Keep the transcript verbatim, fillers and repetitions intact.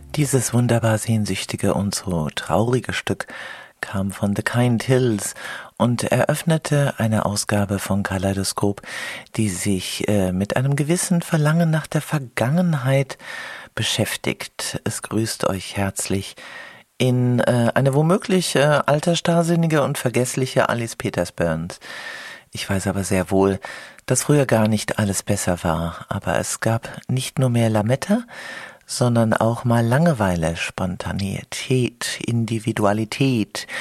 Dieses wunderbar sehnsüchtige und so traurige Stück kam von The Kind Hills und eröffnete eine Ausgabe von Kaleidoskop, die sich äh, mit einem gewissen Verlangen nach der Vergangenheit beschäftigt. Es grüßt euch herzlich in äh, eine womöglich äh, altersstarrsinnige und vergessliche Alice Peters Burns. Ich weiß aber sehr wohl, dass früher gar nicht alles besser war, aber es gab nicht nur mehr Lametta, sondern auch mal Langeweile, Spontaneität, Individualität